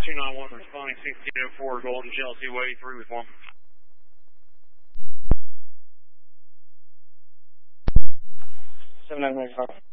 291 responding 1604 Golden Chelsea Way 3 with 1. 799.